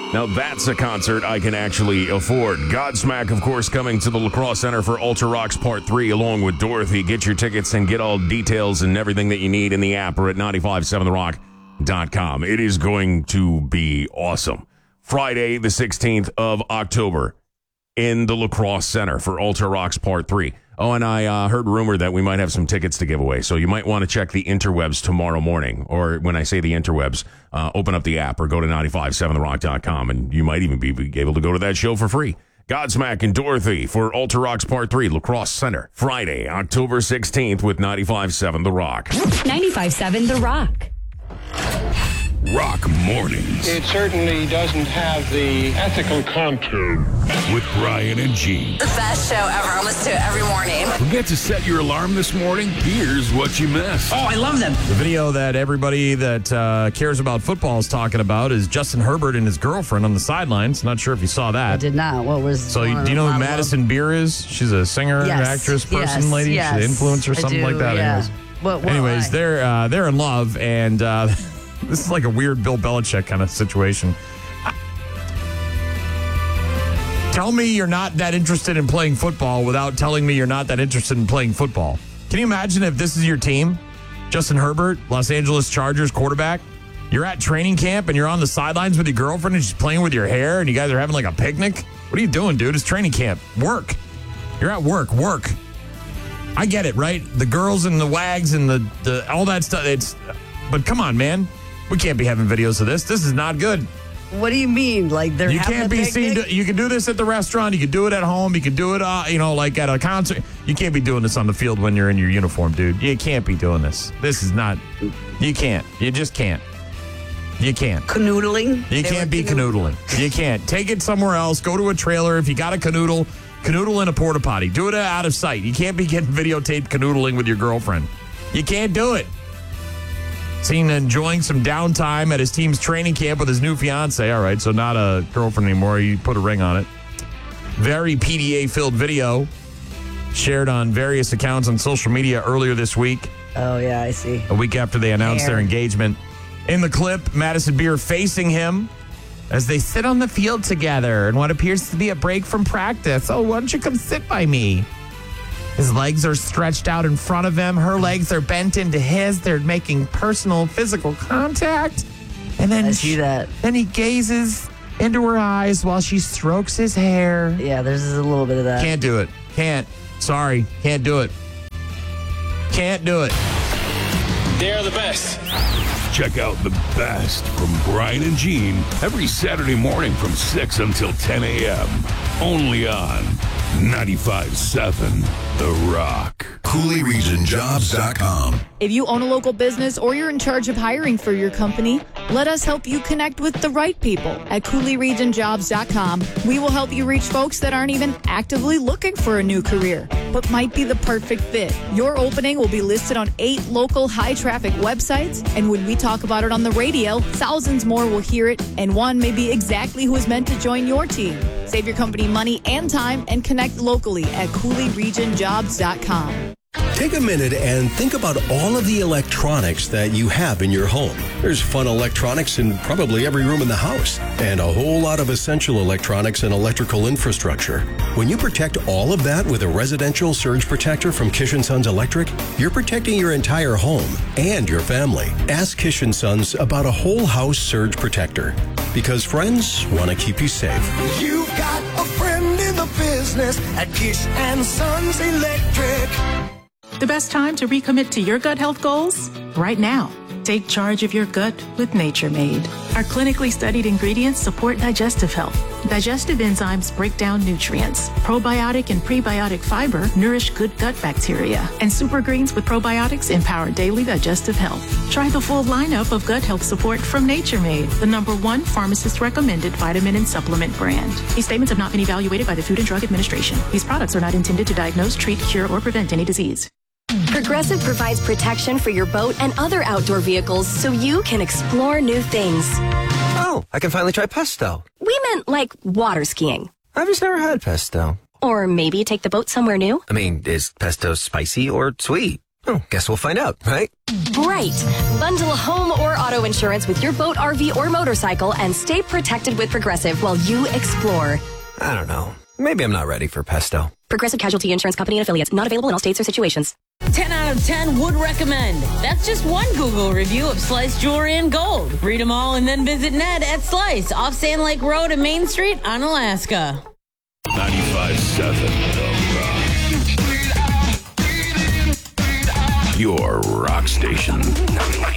Now that's a concert I can actually afford. Godsmack, of course, coming to the La Crosse Center for Ultra Rocks Part 3 along with Dorothy. Get your tickets and get all details and everything that you need in the app or at 957therock.com. It is going to be awesome. Friday, the 16th of October in the La Crosse Center for Ultra Rocks Part 3. Oh, and I heard rumor that we might have some tickets to give away, so you might want to check the interwebs tomorrow morning. Or when I say the interwebs, open up the app or go to 957therock.com, and you might even be able to go to that show for free. Godsmack and Dorothy for Ultra Rocks Part 3, La Crosse Center, Friday, October 16th with 95.7 The Rock. 95.7 The Rock. Rock Mornings. It certainly doesn't have the ethical content. With Brian and Gene. The best show ever. I listen to it every morning. Forget to set your alarm this morning? Here's what you missed. Oh, I love them. The video that everybody that cares about football is talking about is Justin Herbert and his girlfriend on the sidelines. Not sure if you saw that. I did not. What was... So do you know who Madison Beer is? She's a singer, actress, person, lady. Yes, She's an influencer, something like that. Yeah. Anyways, they're in love, and this is like a weird Bill Belichick kind of situation. Tell me you're not that interested in playing football without telling me you're not that interested in playing football. Can you imagine if this is your team? Justin Herbert, Los Angeles Chargers quarterback. You're at training camp and you're on the sidelines with your girlfriend and she's playing with your hair and you guys are having like a picnic. What are you doing, dude? It's training camp. Work. You're at work. Work. I get it, right? The girls and the wags and the all that stuff. But come on, man. We can't be having videos of this. This is not good. What do you mean? Like they're you having can't a be picnic? seen. You can do this at the restaurant. You can do it at home. You can do it, like at a concert. You can't be doing this on the field when you're in your uniform, dude. You can't be doing this. This is not. You can't. You just can't. You can't. Canoodling? You can't be canoodling. You can't. Take it somewhere else. Go to a trailer. If you got a canoodle in a porta potty. Do it out of sight. You can't be getting videotaped canoodling with your girlfriend. You can't do it. Seen enjoying some downtime at his team's training camp with his new fiance. All right, so not a girlfriend anymore. You put a ring on it. Very PDA-filled video shared on various accounts on social media earlier this week. Oh, yeah, I see. A week after they announced their engagement. In the clip, Madison Beer facing him as they sit on the field together in what appears to be a break from practice. Oh, why don't you come sit by me? His legs are stretched out in front of him. Her legs are bent into his. They're making personal physical contact. And then I see that. Then he gazes into her eyes while she strokes his hair. Yeah, there's a little bit of that. Can't do it. Can't. Sorry. Can't do it. Can't do it. They're the best. Check out the best from Brian and Gene every Saturday morning from 6 until 10 a.m. Only on 95.7 The Rock. CooleyRegionJobs.com. If you own a local business or you're in charge of hiring for your company, let us help you connect with the right people at CooleyRegionJobs.com. We will help you reach folks that aren't even actively looking for a new career, but might be the perfect fit. Your opening will be listed on 8 local high-traffic websites, and when we talk about it on the radio, thousands more will hear it, and one may be exactly who is meant to join your team. Save your company money and time and connect locally at CooleyRegionJobs.com. Take a minute and think about all of the electronics that you have in your home. There's fun electronics in probably every room in the house, and a whole lot of essential electronics and electrical infrastructure. When you protect all of that with a residential surge protector from Kish & Sons Electric, you're protecting your entire home and your family. Ask Kish & Sons about a whole house surge protector, because friends want to keep you safe. You've got a friend in the business at Kish & Sons Electric. The best time to recommit to your gut health goals? Right now. Take charge of your gut with Nature Made. Our clinically studied ingredients support digestive health. Digestive enzymes break down nutrients. Probiotic and prebiotic fiber nourish good gut bacteria. And super greens with probiotics empower daily digestive health. Try the full lineup of gut health support from Nature Made, the #1 pharmacist-recommended vitamin and supplement brand. These statements have not been evaluated by the Food and Drug Administration. These products are not intended to diagnose, treat, cure, or prevent any disease. Progressive provides protection for your boat and other outdoor vehicles so you can explore new things. Oh, I can finally try pesto. We meant like water skiing. I've just never had pesto. Or maybe take the boat somewhere new. I mean, is pesto spicy or sweet? Oh, guess we'll find out, right? Right. Bundle home or auto insurance with your boat, RV, or motorcycle and stay protected with Progressive while you explore. I don't know. Maybe I'm not ready for pesto. Progressive Casualty Insurance Company and Affiliates. Not available in all states or situations. 10 out of 10 would recommend. That's just one Google review of Slice Jewelry and Gold. Read them all and then visit Ned at Slice off Sand Lake Road and Main Street on Alaska. 95.7 The Rock. Your rock station.